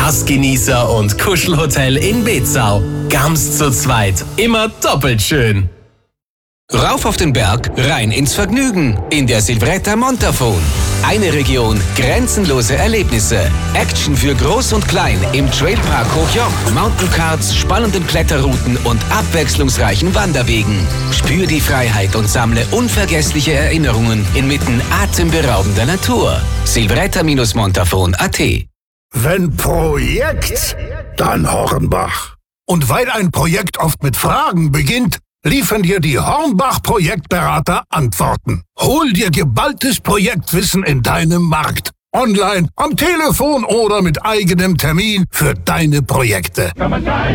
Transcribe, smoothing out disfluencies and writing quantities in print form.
Spaßgenießer und Kuschelhotel in Bezau. Ganz zu zweit, immer doppelt schön. Rauf auf den Berg, rein ins Vergnügen in der Silvretta Montafon. Eine Region, grenzenlose Erlebnisse. Action für Groß und Klein im Trailpark Hochjoch. Mountaincards, spannenden Kletterrouten und abwechslungsreichen Wanderwegen. Spür die Freiheit und sammle unvergessliche Erinnerungen inmitten atemberaubender Natur. Silvretta-Montafon.at. Wenn Projekt, dann Hornbach. Und weil ein Projekt oft mit Fragen beginnt, liefern dir die Hornbach-Projektberater Antworten. Hol dir geballtes Projektwissen in deinem Markt. Online, am Telefon oder mit eigenem Termin für deine Projekte.